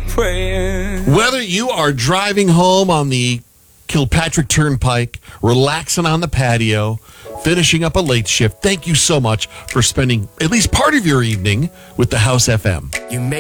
keep praying. Whether you are driving home on the Kilpatrick Turnpike, relaxing on the patio, finishing up a late shift, thank you so much for spending at least part of your evening with the House FM. You made